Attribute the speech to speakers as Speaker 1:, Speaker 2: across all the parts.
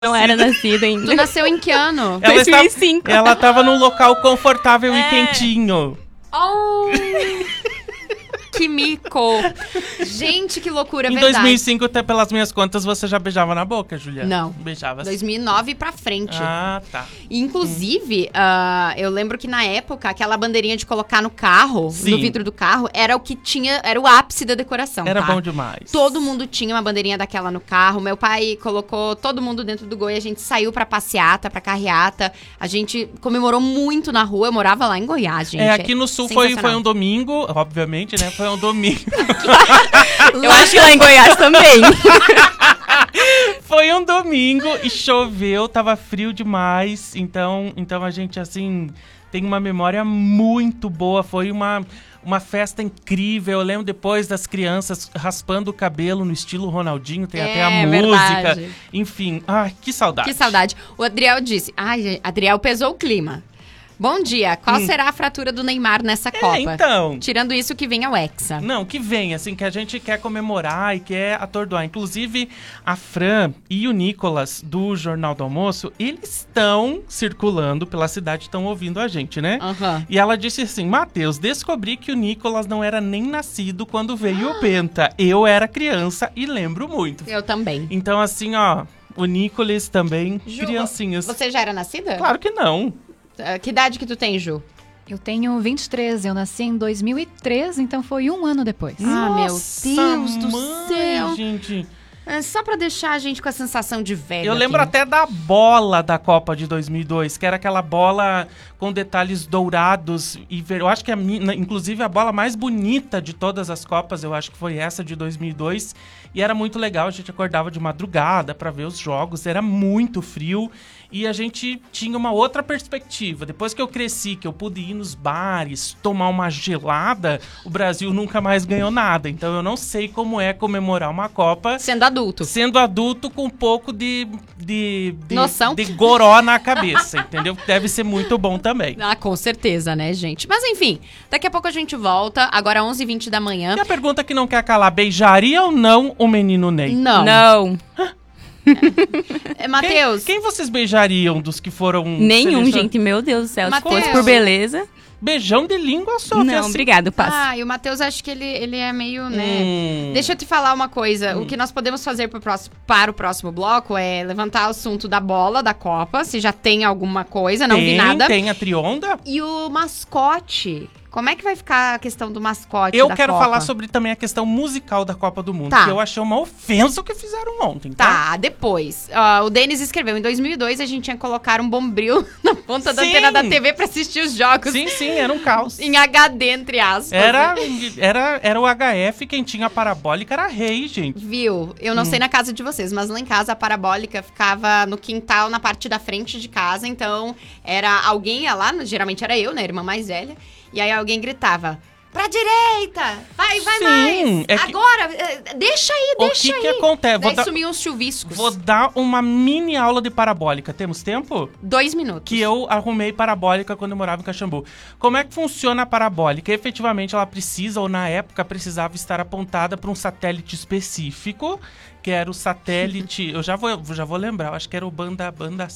Speaker 1: Não era nascida
Speaker 2: Tu
Speaker 1: ainda.
Speaker 2: nasceu em que ano?
Speaker 3: Ela
Speaker 1: 2005.
Speaker 3: Ela tava num local confortável e quentinho.
Speaker 2: Oh, que mico. Gente, que loucura,
Speaker 3: Em
Speaker 2: verdade.
Speaker 3: 2005, até pelas minhas contas, você já beijava na boca, Juliana?
Speaker 2: Não.
Speaker 3: Beijava
Speaker 2: 2009 pra frente.
Speaker 3: Ah, tá.
Speaker 2: E, inclusive, eu lembro que na época, aquela bandeirinha de colocar no carro,
Speaker 3: Sim.
Speaker 2: no vidro do carro, era o que tinha, era o ápice da decoração,
Speaker 3: Era
Speaker 2: tá?
Speaker 3: bom demais.
Speaker 2: Todo mundo tinha uma bandeirinha daquela no carro. Meu pai colocou todo mundo dentro do Goi. A gente saiu pra passeata, pra carreata. A gente comemorou muito na rua. Eu morava lá em Goiás, gente.
Speaker 3: Aqui no Sul foi
Speaker 2: sensacional.
Speaker 3: um domingo, obviamente, né? Foi um domingo.
Speaker 1: Eu acho que lá em Goiás também.
Speaker 3: Foi um domingo e choveu, tava frio demais. Então a gente, assim, tem uma memória muito boa. Foi uma festa incrível. Eu lembro depois das crianças raspando o cabelo no estilo Ronaldinho. Tem até a música.
Speaker 2: verdade.
Speaker 3: Enfim, ai, que saudade.
Speaker 2: Que saudade. O Adriel disse... Ai, gente, Adriel pesou o clima. Bom dia. Qual será a fratura do Neymar nessa Copa?
Speaker 3: Então...
Speaker 2: Tirando isso que vem ao Hexa.
Speaker 3: Não, que vem, assim, que a gente quer comemorar e quer atordoar. Inclusive, a Fran e o Nicolas, do Jornal do Almoço, eles estão circulando pela cidade, estão ouvindo a gente, né?
Speaker 2: Aham.
Speaker 3: E ela disse assim, Matheus, descobri que o Nicolas não era nem nascido quando veio o Penta. Eu era criança e lembro muito.
Speaker 2: Eu também.
Speaker 3: Então, assim, ó, o Nicolas também,
Speaker 2: Ju,
Speaker 3: criancinhas.
Speaker 2: Você já era nascida?
Speaker 3: Claro que não.
Speaker 2: Que idade que tu tem, Ju?
Speaker 4: Eu tenho 23, eu nasci em 2003, então foi um ano depois.
Speaker 2: Ah, meu
Speaker 3: Nossa,
Speaker 2: Deus do
Speaker 3: mãe,
Speaker 2: céu.
Speaker 3: gente.
Speaker 2: É só pra deixar a gente com a sensação de velho.
Speaker 3: Eu lembro
Speaker 2: aqui.
Speaker 3: até da bola da Copa de 2002, que era aquela bola com detalhes dourados e eu acho que inclusive a bola mais bonita de todas as Copas, eu acho que foi essa de 2002, e era muito legal, a gente acordava de madrugada pra ver os jogos, era muito frio e a gente tinha uma outra perspectiva. Depois que eu cresci, que eu pude ir nos bares, tomar uma gelada, o Brasil nunca mais ganhou nada. Então eu não sei como é comemorar uma Copa
Speaker 2: Sendo adulto.
Speaker 3: sendo adulto com um pouco de
Speaker 2: Noção.
Speaker 3: de goró na cabeça, entendeu? Deve ser muito bom também.
Speaker 2: Ah, com certeza, né, gente? Mas enfim, daqui a pouco a gente volta, agora 11h20 da manhã.
Speaker 3: E a pergunta que não quer calar, beijaria ou não o menino Ney?
Speaker 2: Não.
Speaker 1: Não.
Speaker 2: Matheus,
Speaker 3: Quem vocês beijariam dos que foram...
Speaker 1: Nenhum,
Speaker 3: selecionados?
Speaker 1: gente. Meu Deus do céu. Se
Speaker 2: Mateus.
Speaker 1: fosse por beleza.
Speaker 3: Beijão de língua só.
Speaker 1: Não, obrigado, passo.
Speaker 2: e o Matheus, acho que ele é meio, né... Deixa eu te falar uma coisa. O que nós podemos fazer para o próximo bloco é levantar o assunto da bola da Copa, se já tem alguma coisa, não vi nada.
Speaker 3: Tem a trionda.
Speaker 2: E o mascote. Como é que vai ficar a questão do mascote
Speaker 3: Eu
Speaker 2: da
Speaker 3: quero
Speaker 2: Copa?
Speaker 3: falar sobre também a questão musical da Copa do Mundo,
Speaker 2: Tá.
Speaker 3: que eu achei uma ofensa o que fizeram ontem, tá?
Speaker 2: Tá, depois. O Denis escreveu, em 2002 a gente tinha que colocar um bombril na ponta da
Speaker 3: Sim.
Speaker 2: antena da TV pra assistir os jogos.
Speaker 3: Sim, era um caos.
Speaker 2: Em HD, entre aspas.
Speaker 3: Era
Speaker 2: né?
Speaker 3: o HF, quem tinha a parabólica era rei, gente.
Speaker 2: Viu? Eu não sei na casa de vocês, mas lá em casa a parabólica ficava no quintal, na parte da frente de casa. Então, era alguém ia lá, geralmente era eu, né, a irmã mais velha. E aí alguém gritava, pra direita! Vai
Speaker 3: Sim,
Speaker 2: mais!
Speaker 3: é que-
Speaker 2: Agora! Deixa aí,
Speaker 3: O
Speaker 2: deixa aí!
Speaker 3: que acontece?
Speaker 2: Daí sumiam os chuviscos.
Speaker 3: Vou dar uma mini aula de parabólica. Temos tempo?
Speaker 2: 2 minutos.
Speaker 3: Que eu arrumei parabólica quando eu morava em Caxambu. Como é que funciona a parabólica? Efetivamente, ela precisa, ou na época, precisava estar apontada para um satélite específico, que era o satélite... eu já vou lembrar, eu acho que era o banda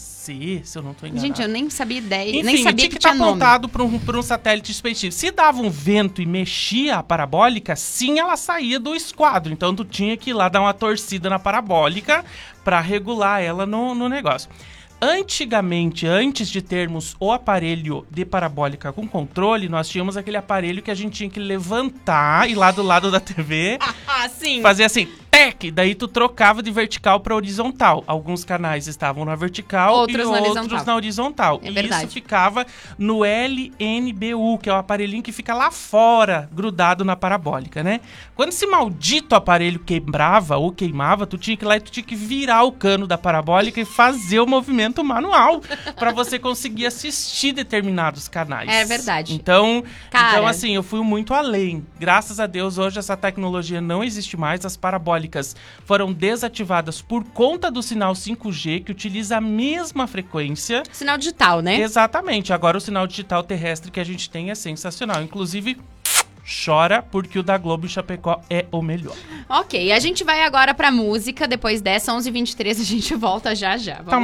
Speaker 3: C, se eu não estou enganado.
Speaker 2: Gente, eu nem sabia ideia,
Speaker 3: Enfim,
Speaker 2: nem sabia
Speaker 3: tinha
Speaker 2: que
Speaker 3: estar
Speaker 2: tinha nome.
Speaker 3: apontado para um satélite específico. Se dava um vento e mexia a parabólica, sim, ela saía do esquadro. Então, tu tinha que ir lá dar uma torcida na parabólica para regular ela no negócio. Antigamente, antes de termos o aparelho de parabólica com controle, nós tínhamos aquele aparelho que a gente tinha que levantar e lá do lado da TV
Speaker 2: Ah, sim.
Speaker 3: fazer assim, tec, daí tu trocava de vertical para horizontal. Alguns canais estavam na vertical
Speaker 2: Outros
Speaker 3: e
Speaker 2: na
Speaker 3: outros
Speaker 2: horizontal.
Speaker 3: na horizontal.
Speaker 2: É
Speaker 3: E
Speaker 2: verdade.
Speaker 3: isso ficava no LNBU, que é o aparelhinho que fica lá fora, grudado na parabólica, né? Quando esse maldito aparelho quebrava ou queimava, tu tinha que ir lá e tu tinha que virar o cano da parabólica e fazer o movimento manual para você conseguir assistir determinados canais.
Speaker 2: É verdade.
Speaker 3: Então,
Speaker 2: Cara.
Speaker 3: assim, eu fui muito além. Graças a Deus, hoje essa tecnologia não existe mais. As parabólicas foram desativadas por conta do sinal 5G, que utiliza a mesma frequência.
Speaker 2: Sinal digital, né?
Speaker 3: Exatamente. Agora o sinal digital terrestre que a gente tem é sensacional. Inclusive, chora, porque o da Globo em Chapecó é o melhor.
Speaker 2: Ok, a gente vai agora pra música. Depois dessa, 11h23, a gente volta já já. Vamos